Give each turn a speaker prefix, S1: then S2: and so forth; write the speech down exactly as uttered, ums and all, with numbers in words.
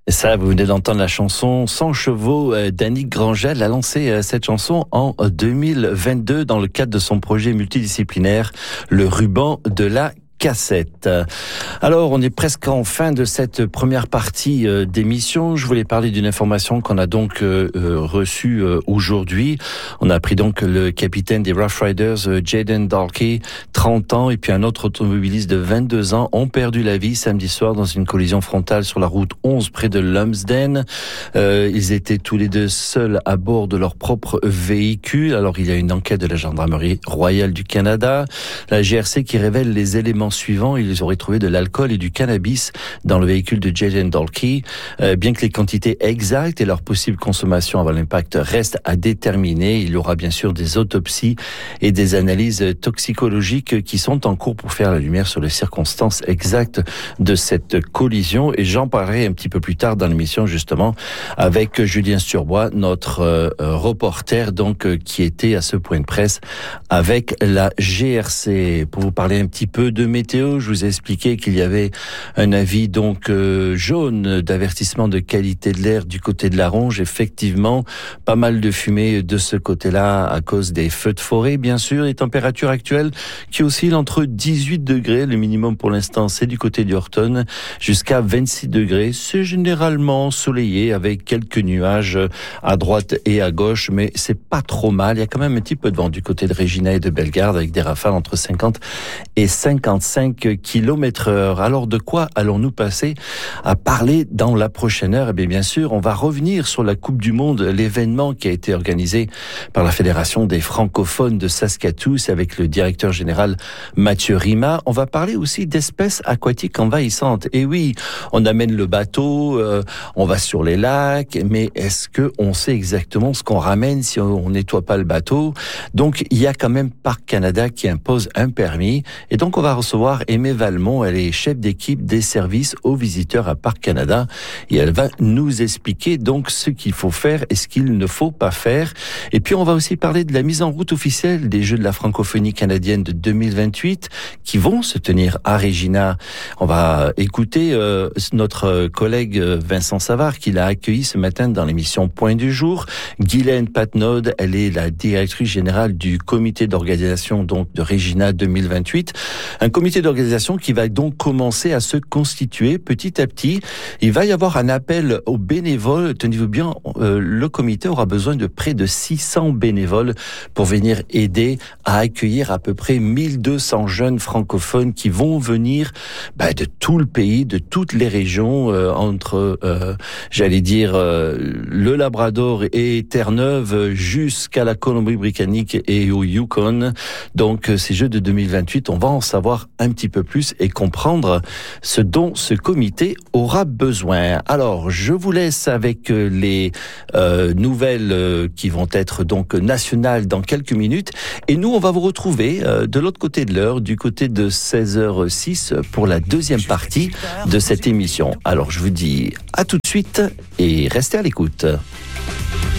S1: Et ça, vous venez d'entendre la chanson cent chevaux d'Annick Grangel. Elle a lancé cette chanson en deux mille vingt-deux dans le cadre de son projet multidisciplinaire, le ruban de la cassette. Alors, on est presque en fin de cette première partie euh, d'émission. Je voulais parler d'une information qu'on a donc euh, reçue euh, aujourd'hui. On a appris donc que le capitaine des Rough Riders, euh, Jaden Dalkey, trente ans, et puis un autre automobiliste de vingt-deux ans ont perdu la vie samedi soir dans une collision frontale sur la route onze près de Lumsden. Euh, ils étaient tous les deux seuls à bord de leur propre véhicule. Alors, il y a une enquête de la Gendarmerie royale du Canada, la G R C, qui révèle les éléments suivants. Ils auraient trouvé de l'alcool et du cannabis dans le véhicule de Jaden Dalkey. Euh, bien que les quantités exactes et leur possible consommation avant l'impact restent à déterminer, il y aura bien sûr des autopsies et des analyses toxicologiques qui sont en cours pour faire la lumière sur les circonstances exactes de cette collision. Et j'en parlerai un petit peu plus tard dans l'émission, justement, avec Julien Sturbois, notre euh, reporter, donc, euh, qui était à ce point de presse avec la G R C. Pour vous parler un petit peu de météo, je vous ai expliqué qu'il y avait un avis donc euh, jaune d'avertissement de qualité de l'air du côté de la Ronge. Effectivement, pas mal de fumée de ce côté-là à cause des feux de forêt, bien sûr. Les températures actuelles qui oscillent entre dix-huit degrés, le minimum pour l'instant c'est du côté du Horton, jusqu'à vingt-six degrés. C'est généralement soleillé avec quelques nuages à droite et à gauche, mais c'est pas trop mal. Il y a quand même un petit peu de vent du côté de Regina et de Bellegarde avec des rafales entre cinquante et cinquante-cinq kilomètres heure. Alors, de quoi allons-nous passer à parler dans la prochaine heure? Eh bien, bien sûr, on va revenir sur la Coupe du Monde, l'événement qui a été organisé par la Fédération des francophones de Saskatoon avec le directeur général Mathieu Rima. On va parler aussi d'espèces aquatiques envahissantes. Et oui, on amène le bateau, euh, on va sur les lacs, mais est-ce que on sait exactement ce qu'on ramène si on nettoie pas le bateau? Donc, il y a quand même Parc Canada qui impose un permis. Et donc, on va recevoir Aimée Valmont. Elle est chef d'équipe des services aux visiteurs à Parc Canada et elle va nous expliquer donc ce qu'il faut faire et ce qu'il ne faut pas faire. Et puis on va aussi parler de la mise en route officielle des Jeux de la francophonie canadienne de deux mille vingt-huit qui vont se tenir à Regina. On va écouter euh, notre collègue Vincent Savard qui l'a accueilli ce matin dans l'émission Point du jour. Guylaine Patnaud, elle est la directrice générale du comité d'organisation donc de Regina deux mille vingt-huit. Un comité d'organisation qui va donc commencer à se constituer petit à petit. Il va y avoir un appel aux bénévoles. Tenez-vous bien, euh, le comité aura besoin de près de six cents bénévoles pour venir aider à accueillir à peu près mille deux cents jeunes francophones qui vont venir bah, de tout le pays, de toutes les régions, euh, entre, euh, j'allais dire, euh, le Labrador et Terre-Neuve jusqu'à la Colombie-Britannique et au Yukon. Donc, ces Jeux de deux mille vingt-huit, on va en savoir un petit peu plus et comprendre ce dont ce comité aura besoin. Alors, je vous laisse avec les euh, nouvelles euh, qui vont être donc nationales dans quelques minutes. Et nous, on va vous retrouver euh, de l'autre côté de l'heure, du côté de seize heures six pour la deuxième partie de cette émission. Alors, je vous dis à tout de suite et restez à l'écoute.